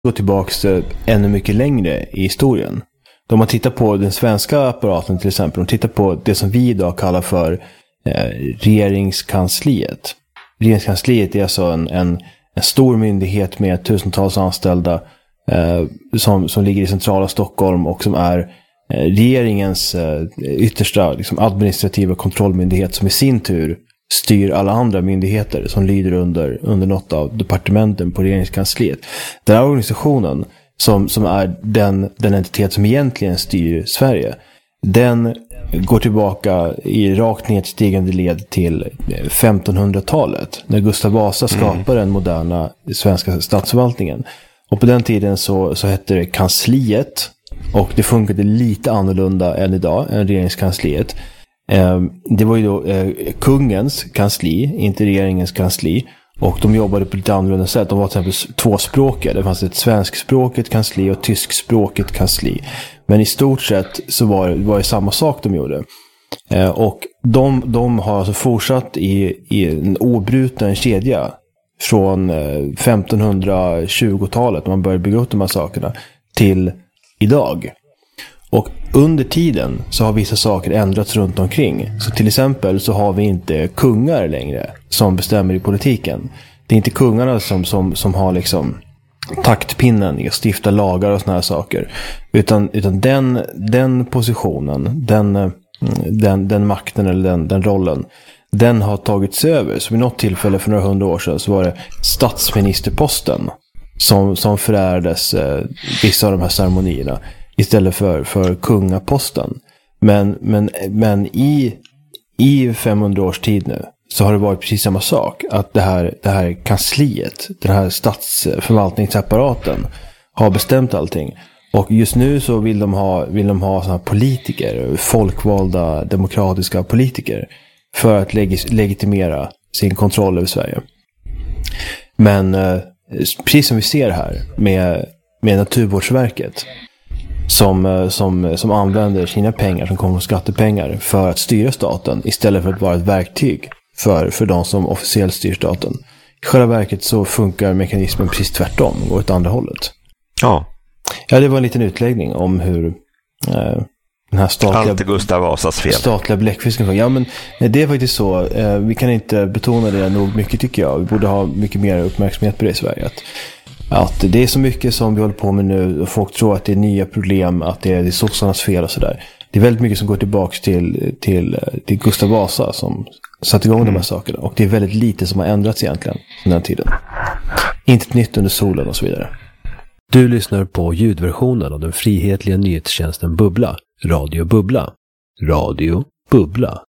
gå tillbaka ännu mycket längre i historien. Om man tittar på den svenska apparaten till exempel, om man tittar på det som vi idag kallar för regeringskansliet. Regeringskansliet är alltså en stor myndighet med tusentals anställda som ligger i centrala Stockholm och som är regeringens yttersta liksom, administrativa kontrollmyndighet som i sin tur styr alla andra myndigheter som lyder under något av departementen på regeringskansliet. Den här organisationen som är den entitet som egentligen styr Sverige, den går tillbaka i rakt nedstigande led till 1500-talet när Gustav Vasa skapade den moderna svenska statsförvaltningen. Och på den tiden så hette det kansliet, och det funkade lite annorlunda än idag, än regeringskansliet. Det var ju då kungens kansli, inte regeringens kansli. Och de jobbade på lite annorlunda sätt. De var till exempel tvåspråkiga. Det fanns ett svenskspråkigt kansli och tyskspråkigt kansli. Men i stort sett så var det samma sak de gjorde. Och de har alltså fortsatt i en obruten kedja från 1520-talet när man började bygga upp de här sakerna till idag. Och under tiden så har vissa saker ändrats runt omkring. Så till exempel så har vi inte kungar längre som bestämmer i politiken. Det är inte kungarna som har liksom taktpinnen i att stifta lagar och såna här saker. Utan den positionen, den makten eller den rollen, den har tagits över. Så vid något tillfälle för några 100 år sedan så var det statsministerposten som förärades vissa av de här ceremonierna istället för kungaposten. Men i 500 års tid nu så har det varit precis samma sak. Att det här kansliet, den här statsförvaltningsapparaten har bestämt allting. Och just nu så vill de ha såna här politiker, folkvalda demokratiska politiker, för att legitimera sin kontroll över Sverige. Men precis som vi ser här med Naturvårdsverket som använder sina pengar som kommer från skattepengar för att styra staten istället för att vara ett verktyg för de som officiellt styr staten. I själva verket så funkar mekanismen precis tvärtom, går åt andra hållet. Ja, det var en liten utläggning om hur den här statliga bläckfisken funkar. Ja, men det är faktiskt så. Vi kan inte betona det nog mycket, tycker jag. Vi borde ha mycket mer uppmärksamhet på det i Sverige. Att det är så mycket som vi håller på med nu och folk tror att det är nya problem, att det är sossarnas fel och sådär. Det är väldigt mycket som går tillbaka till Gustav Vasa som satte igång de här sakerna. Och det är väldigt lite som har ändrats egentligen den här tiden. Inte ett nytt under solen och så vidare. Du lyssnar på ljudversionen av den frihetliga nyhetstjänsten Bubbla, Radio Bubbla. Radio Bubbla.